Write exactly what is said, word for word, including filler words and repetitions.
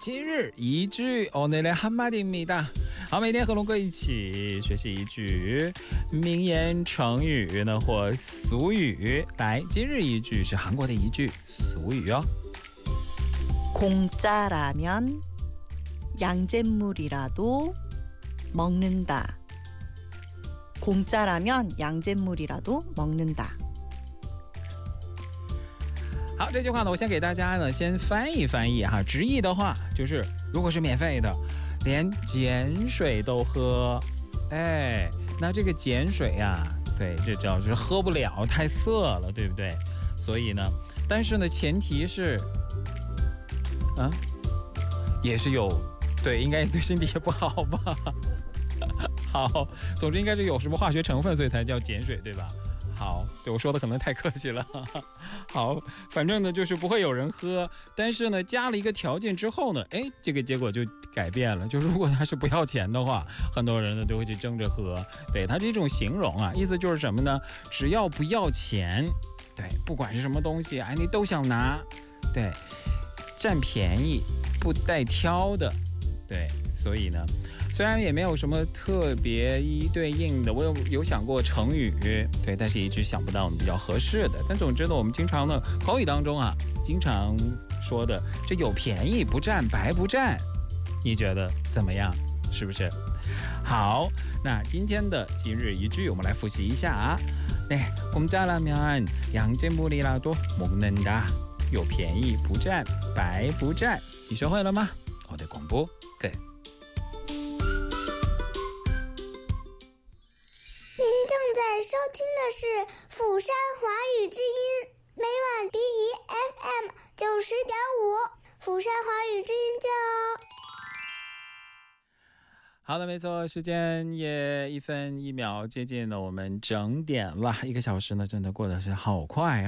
今日一句오늘의 한마디입니다。好，每天和龙哥一起学习一句名言成语呢或俗语。来，今日一句是韩国的一句俗语哦。 공짜라면 양잿물이라도 먹는다. 공짜라면 양잿물이라도 먹는다. 好，这句话呢，我先给大家呢先翻译翻译哈，直译的话就是，如果是免费的，连碱水都喝，哎，那这个碱水呀、啊，对，这叫是喝不了，太涩了，对不对？所以呢，但是呢，前提是，啊，也是有，对，应该对身体也不好吧？好，总之应该是有什么化学成分，所以才叫碱水，对吧？好，对我说的可能太客气了。好，反正呢就是不会有人喝，但是呢加了一个条件之后呢，哎，这个结果就改变了。就如果它是不要钱的话，很多人呢都会去争着喝。对，它是一种形容啊，意思就是什么呢？只要不要钱，对，不管是什么东西，哎，你都想拿，对，占便宜，不带挑的，对，所以呢。虽然也没有什么特别一对应的，我有有想过成语，对，但是一直想不到我们比较合适的。但总之呢，我们经常呢口语当中啊，经常说的这有便宜不占白不占，你觉得怎么样？是不是？好，那今天的今日一句我们来复习一下啊。네，공짜라면 양잿물이라도 먹는다。有便宜不占白不占，你学会了吗？我的广播끝。 正在收听的是釜山华语之音，每晚 B E F M 九十点五，釜山华语之音见哦。 好的，没错，时间也一分一秒接近了我们整点了，一个小时呢，真的过得是好快啊。